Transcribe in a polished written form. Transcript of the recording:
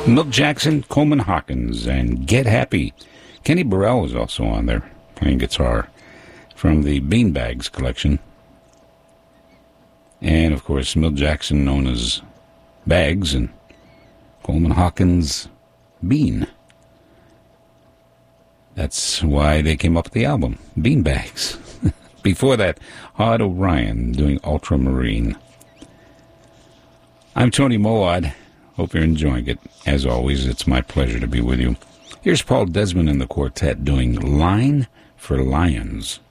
Milt Jackson, Coleman Hawkins, and Get Happy. Kenny Burrell was also on there, playing guitar, from the Beanbags collection. And, of course, Milt Jackson, known as Bags, and Coleman Hawkins, Bean. That's why they came up with the album, Beanbags. Before that, Hod O'Brien doing Ultramarine. I'm Tony Moad. Hope you're enjoying it. As always, it's my pleasure to be with you. Here's Paul Desmond and the Quartet doing Line for Lions.